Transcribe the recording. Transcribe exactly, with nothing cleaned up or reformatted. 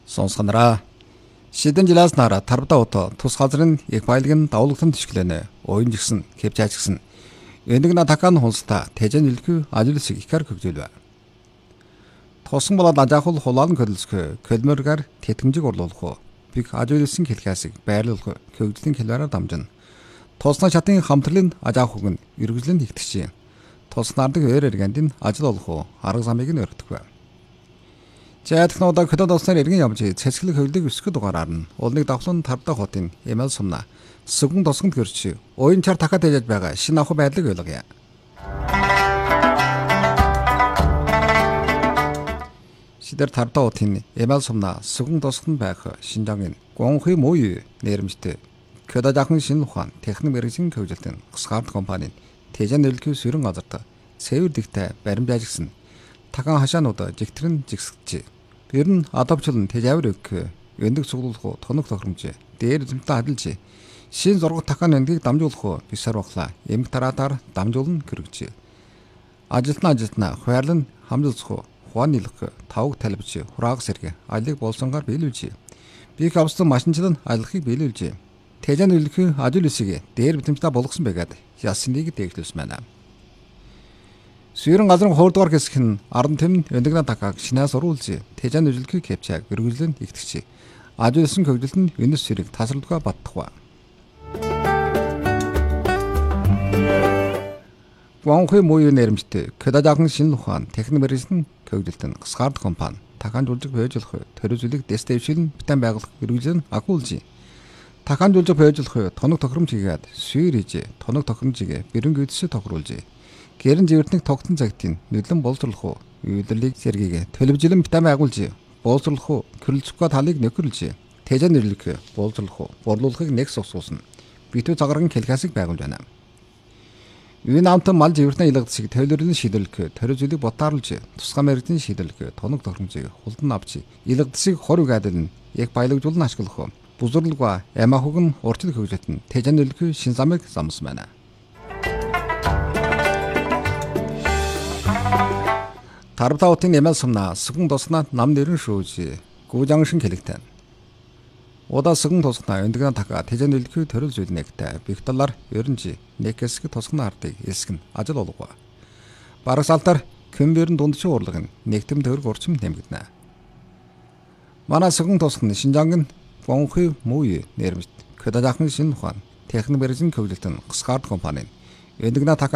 Сонсгонороо. Шидэн жилээс нараа тарбда ото тус газрын их баялагын давлагдсан төшгөлөнө оюун жигсэн кепжаач гсэн энийг на такан хонста тэжэн илхүү ажил шиг ихэр хөгжүүлвэ. Тосон болоод ажаахул хулаан хөдөлсгөө көлмөргөр тэтгэмжиг орлуулах уу бик ажиулсан хэлхээсийг байрлуулах хөгжлийн хэлбэрээр дамжина. Тосноо шатын хамтлын ажаах үг нь эргэлзэн нэгтгэж. Тоснаардаг өөр эргэндийн ажил олох уу арга замыг нь өргөдөг бай. Жаадхнуудаа хөдөө тосноор иргэн явж цэцгэлэг хөвлөг өсгөх дугаараар нь уулныг давхлан тарбда хотын эмэл сумна сүгэн тосгонд хөрч уян чар дахиад дэжж байгаа шинэ авах байдлыг ойлгоё. Шидэр тарбда хотын эмэл сумна сүгэн тосгонд байх Шинжаагийн гонхи муу нэрмжтэй хөдөө дахин шинэ ухаан техник мэргэжийн хөгжилтийн Скарт компанийн тэжэн нөлгөө сүрэн газарт цэвэр дэгтэй баримжааж гисэн такан хашаанууд жигтрэн жигсгэж. Ер нь адавчлан тэжавэр өгөх өндөг цуглуулах тоног тохиромж дээр зэмтэй адилж шин зураг такан өндгийг дамжуулах бисар бахла эмх тараатаар дамжуулан гэрэгж. Ажилтна ажилтна хуваарлан хамжуулах хуан нилэх тавг талбич хурааг сэргэ алиг болсонгаар биелүүлж. Бик авсан машинчлан алихыг биелүүлж. Тэжэн үлэх ажил үсгийг дээр битэмжтэй болгосон байгаад ясныг дэглүүлсэн байна. Сүрэн газрын хуурдугаар хэсэг нь ардан тэм өндөгнө такаг шинаас уруулж тэжэн үлэх кепчаг өргөжлөн игтгэж. Ажуулсан хөгжилт нь өнөс сэрэг тасралдгаа баттахва. Гонхи муу нэрмжтэй көдөдахан шинэ ухаан техник мэргэжийн хөгжилтийн Скарт компани такаанжуулж бойжуулах төрөзөлийг дэстэвшил битэн байгуулах өргөжлөн агуулж. Такаанжуулж бойжуулах тоног тохиромж хийгээд сүйр хийж тоног тохиромжийг бэрэн гүйцэд тохируулж. Гэрэн живэртник тогтсон цагтын нүдлэн боловсруулах уу үйлдвэрлэлийг сэргийгэ төлөвжлөн битэн байгуулж боловсруулах уу кэрлцгүй талыг нөхөрлж тэжэн нэрлэх боловсруулах уу борлуулахыг нэгс усуулсан битүү цагааргын хэлхээсийг байгуулж байна. Үн амтан мал живэртний илгад шиг төлөвлөрийн шийдвэрлэх төрөзөлийг ботаарлж тусгай мэргэжийн шийдвэрлэх тоног тохиромжийг хулдан авч илгадсыг хор үгээдэл нь яг баялагжуулан ашиглах бузурлага ямаахуг нь уртл хөгжөлт нь тэжэн нэрлэх шин замыг замсан байна. Тарбда хотын эмэл сумна сүгэн тосноо нам нэрэн шүүж гүүжангшин хэлэгтэн. Удаа сүгэн тосноо өндгөн така тэжэн үлхүү төрөл зүйлнэгтэй бигталар ерөнжи нэг хэсэг тосгоны ардыг эсгэн ажил олгоо. Бараг салтар көмбөрн дундчин урлаг нь нэгтэм төгрөг урчим нэмэгдэнэ. Манай сүгэн тосноо Шинжаагийн гонхи муу нэрмжт көдөдахан шинэ ухаан техник мэргэжийн хөгжилтийн Скарт компанийн өндгөн така